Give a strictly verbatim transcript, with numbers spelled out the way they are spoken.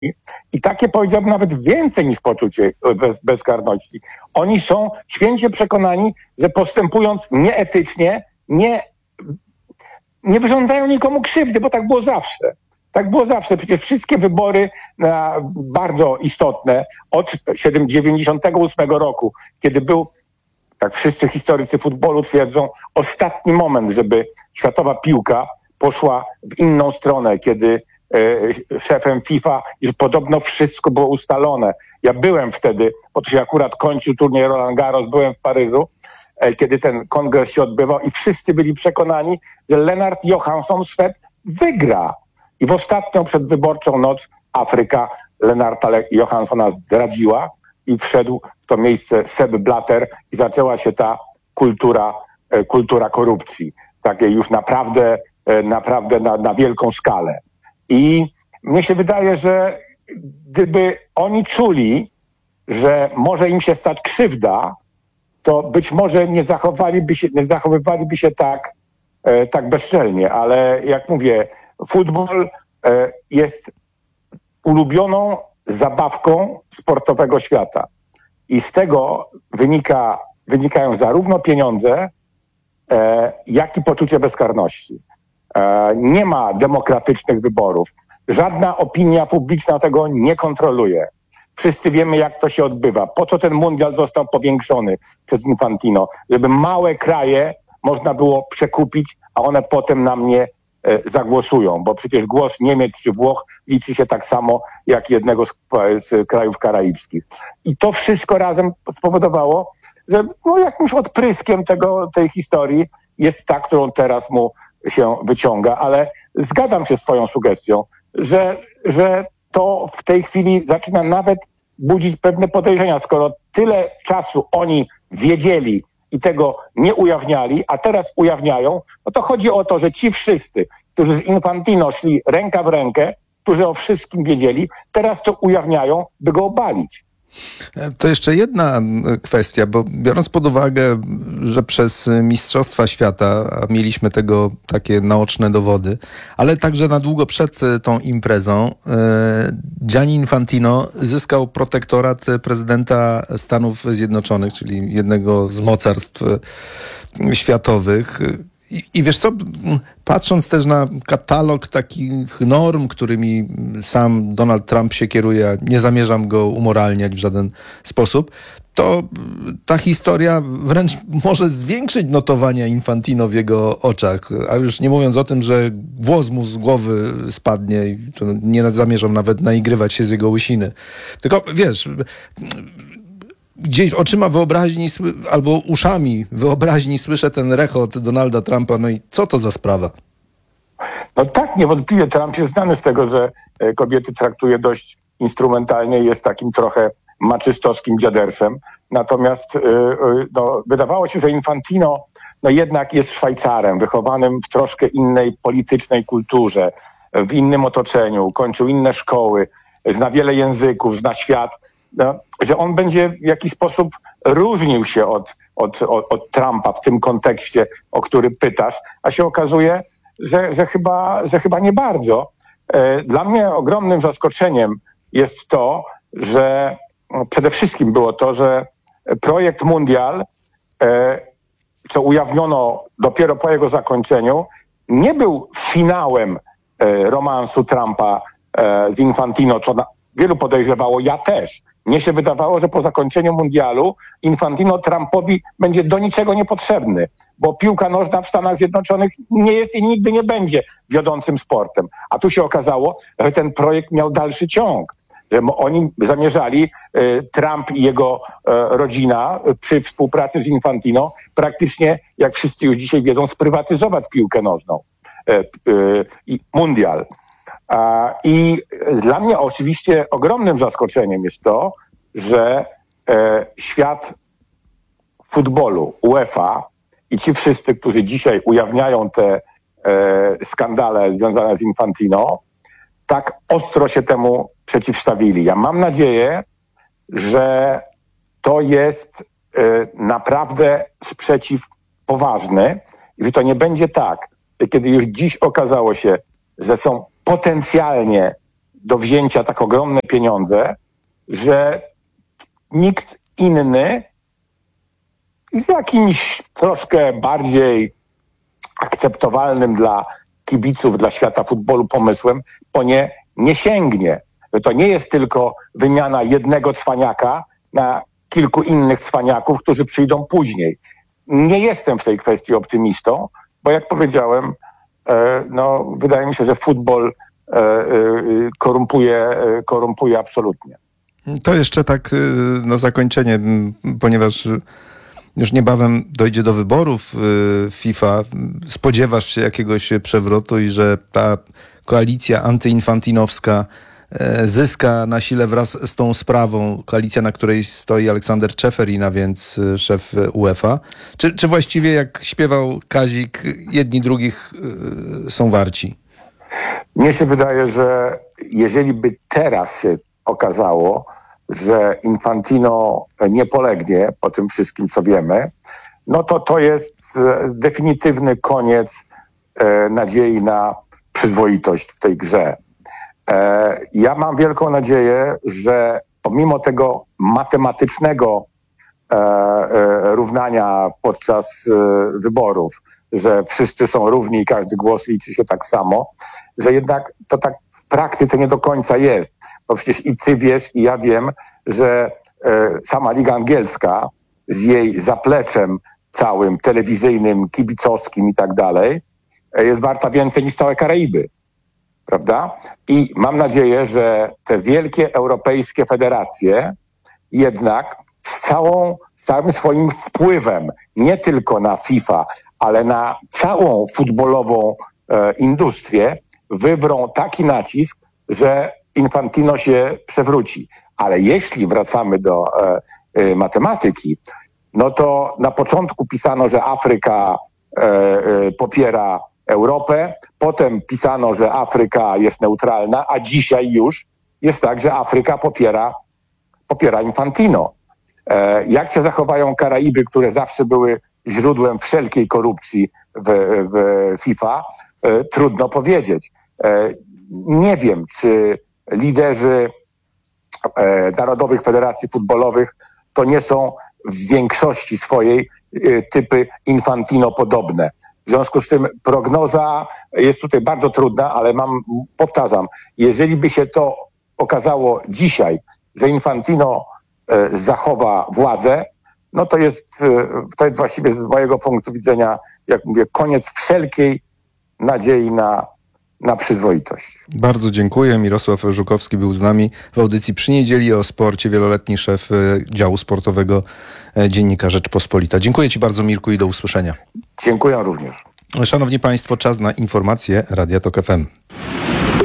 i takie, powiedziałbym, nawet więcej niż poczucie bez, bezkarności. Oni są święcie przekonani, że postępując nieetycznie, nie, nie wyrządzają nikomu krzywdy, bo tak było zawsze. Tak było zawsze. Przecież wszystkie wybory na bardzo istotne od dziewięćdziesiątego ósmego roku, kiedy był, tak wszyscy historycy futbolu twierdzą, ostatni moment, żeby światowa piłka poszła w inną stronę, kiedy e, szefem FIFA już podobno wszystko było ustalone. Ja byłem wtedy, bo to się akurat kończył turniej Roland Garros, byłem w Paryżu, e, kiedy ten kongres się odbywał i wszyscy byli przekonani, że Lennart Johansson, Szwed, wygra. I w ostatnią przedwyborczą noc Afryka Lennarta Johanssona zdradziła i wszedł w to miejsce Sepp Blatter i zaczęła się ta kultura, e, kultura korupcji. Takiej już naprawdę naprawdę na, na wielką skalę. I mnie się wydaje, że gdyby oni czuli, że może im się stać krzywda, to być może nie zachowaliby się, nie zachowywaliby się tak, e, tak bezczelnie. Ale jak mówię, futbol e, jest ulubioną zabawką sportowego świata. I z tego wynika, wynikają zarówno pieniądze, e, jak i poczucie bezkarności. Nie ma demokratycznych wyborów. Żadna opinia publiczna tego nie kontroluje. Wszyscy wiemy, jak to się odbywa. Po co ten mundial został powiększony przez Infantino? Żeby małe kraje można było przekupić, a one potem na mnie e, zagłosują. Bo przecież głos Niemiec czy Włoch liczy się tak samo jak jednego z, z krajów karaibskich. I to wszystko razem spowodowało, że no, jakimś odpryskiem tego, tej historii jest ta, którą teraz mu się wyciąga, ale zgadzam się z twoją sugestią, że, że to w tej chwili zaczyna nawet budzić pewne podejrzenia, skoro tyle czasu oni wiedzieli i tego nie ujawniali, a teraz ujawniają, no to chodzi o to, że ci wszyscy, którzy z Infantino szli ręka w rękę, którzy o wszystkim wiedzieli, teraz to ujawniają, by go obalić. To jeszcze jedna kwestia, bo biorąc pod uwagę, że przez Mistrzostwa Świata mieliśmy tego takie naoczne dowody, ale także na długo przed tą imprezą Gianni Infantino zyskał protektorat prezydenta Stanów Zjednoczonych, czyli jednego z mocarstw światowych. I, I wiesz co, patrząc też na katalog takich norm, którymi sam Donald Trump się kieruje, nie zamierzam go umoralniać w żaden sposób, to ta historia wręcz może zwiększyć notowania Infantino w jego oczach. A już nie mówiąc o tym, że włos mu z głowy spadnie i to nie zamierzam nawet naigrywać się z jego łysiny. Tylko wiesz... Gdzieś oczyma wyobraźni albo uszami wyobraźni słyszę ten rechot Donalda Trumpa. No i co to za sprawa? No tak, niewątpliwie Trump jest znany z tego, że kobiety traktuje dość instrumentalnie, jest takim trochę maczystowskim dziadersem. Natomiast no, wydawało się, że Infantino no, jednak jest Szwajcarem, wychowanym w troszkę innej politycznej kulturze, w innym otoczeniu, kończył inne szkoły, zna wiele języków, zna świat. No, że on będzie w jakiś sposób różnił się od, od, od, od Trumpa w tym kontekście, o który pytasz, a się okazuje, że, że, chyba, że chyba nie bardzo. Dla mnie ogromnym zaskoczeniem jest to, że no, przede wszystkim było to, że projekt Mundial, co ujawniono dopiero po jego zakończeniu, nie był finałem romansu Trumpa z Infantino, co na, wielu podejrzewało, ja też. Mnie się wydawało, że po zakończeniu mundialu Infantino Trumpowi będzie do niczego niepotrzebny, bo piłka nożna w Stanach Zjednoczonych nie jest i nigdy nie będzie wiodącym sportem. A tu się okazało, że ten projekt miał dalszy ciąg. Że oni zamierzali, Trump i jego rodzina przy współpracy z Infantino praktycznie, jak wszyscy już dzisiaj wiedzą, sprywatyzować piłkę nożną i mundial. I dla mnie oczywiście ogromnym zaskoczeniem jest to, że e, świat futbolu, UEFA i ci wszyscy, którzy dzisiaj ujawniają te e, skandale związane z Infantino, tak ostro się temu przeciwstawili. Ja mam nadzieję, że to jest e, naprawdę sprzeciw poważny i że to nie będzie tak, że kiedy już dziś okazało się, że są potencjalnie do wzięcia tak ogromne pieniądze, że nikt inny z jakimś troszkę bardziej akceptowalnym dla kibiców, dla świata futbolu pomysłem po nie nie sięgnie. Że to nie jest tylko wymiana jednego cwaniaka na kilku innych cwaniaków, którzy przyjdą później. Nie jestem w tej kwestii optymistą, bo jak powiedziałem, e, no, wydaje mi się, że futbol e, e, korumpuje, e, korumpuje absolutnie. To jeszcze tak na zakończenie, ponieważ już niebawem dojdzie do wyborów FIFA. Spodziewasz się jakiegoś przewrotu i że ta koalicja antyinfantinowska zyska na sile wraz z tą sprawą, koalicja, na której stoi Aleksander Czeferin, więc szef UEFA. Czy, czy właściwie, jak śpiewał Kazik, jedni drugich są warci? Mnie się wydaje, że jeżeli by teraz się okazało, że Infantino nie polegnie po tym wszystkim, co wiemy, no to to jest definitywny koniec e, nadziei na przyzwoitość w tej grze. E, ja mam wielką nadzieję, że pomimo tego matematycznego e, e, równania podczas e, wyborów, że wszyscy są równi i każdy głos liczy się tak samo, że jednak to tak w praktyce nie do końca jest. Bo przecież i ty wiesz, i ja wiem, że e, sama Liga Angielska z jej zapleczem całym telewizyjnym, kibicowskim i tak dalej e, jest warta więcej niż całe Karaiby. Prawda? I mam nadzieję, że te wielkie europejskie federacje jednak z całą, z całym swoim wpływem, nie tylko na FIFA, ale na całą futbolową e, industrię, wywrą taki nacisk, że Infantino się przewróci. Ale jeśli wracamy do e, e, matematyki, no to na początku pisano, że Afryka e, e, popiera Europę, potem pisano, że Afryka jest neutralna, a dzisiaj już jest tak, że Afryka popiera, popiera Infantino. E, jak się zachowają Karaiby, które zawsze były źródłem wszelkiej korupcji w, w FIFA, e, trudno powiedzieć. E, nie wiem, czy liderzy e, Narodowych Federacji Futbolowych to nie są w większości swojej e, typy Infantino podobne. W związku z tym prognoza jest tutaj bardzo trudna, ale mam, powtarzam, jeżeli by się to okazało dzisiaj, że Infantino e, zachowa władzę, no to jest, e, to jest właściwie z mojego punktu widzenia, jak mówię, koniec wszelkiej nadziei na na przyzwoitość. Bardzo dziękuję. Mirosław Żukowski był z nami w audycji Przy Niedzieli o sporcie, wieloletni szef działu sportowego Dziennika Rzeczpospolita. Dziękuję ci bardzo, Mirku, i do usłyszenia. Dziękuję również. Szanowni Państwo, czas na informacje Radia Tok F M.